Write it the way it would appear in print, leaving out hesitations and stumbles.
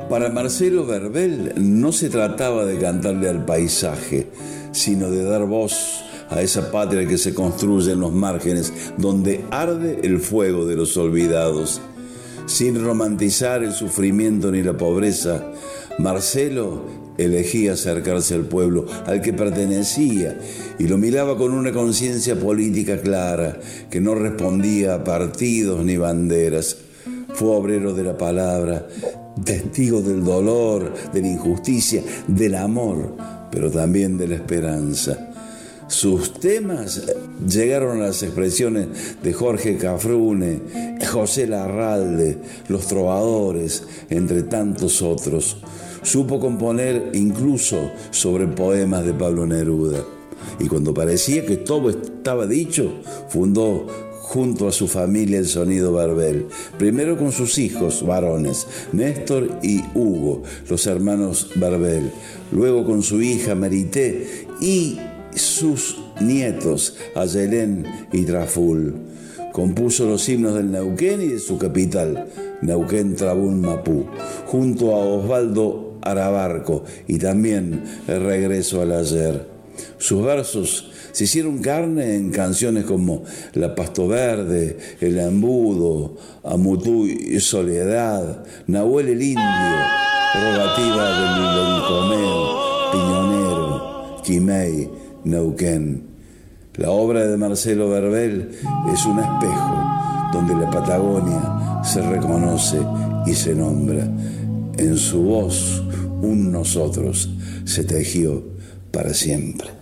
Para Marcelo Verbel no se trataba de cantarle al paisaje, sino de dar voz a esa patria que se construye en los márgenes, donde arde el fuego de los olvidados. Sin romantizar el sufrimiento ni la pobreza, Marcelo elegía acercarse al pueblo al que pertenecía y lo miraba con una conciencia política clara que no respondía a partidos ni banderas. Fue obrero de la palabra, testigo del dolor, de la injusticia, del amor, pero también de la esperanza. Sus temas llegaron a las expresiones de Jorge Cafrune, José Larralde, los trovadores, entre tantos otros. Supo componer incluso sobre poemas de Pablo Neruda. Y cuando parecía que todo estaba dicho, fundó junto a su familia el Sonido Verbel, primero con sus hijos varones, Néstor y Hugo, los hermanos Verbel, luego con su hija Merité y sus nietos, Ayelén y Traful. Compuso los himnos del Neuquén y de su capital, Neuquén Trabún Mapú, junto a Osvaldo Arabarco y también El Regreso al Ayer. Sus versos se hicieron carne en canciones como La Pasto Verde, El Embudo, Amutú y Soledad, Nahuel el Indio, Rogativa del Loncomeo, Piñonero, Quimei, Neuquén. La obra de Marcelo Verbel es un espejo donde la Patagonia se reconoce y se nombra. En su voz, un nosotros se tejió para siempre.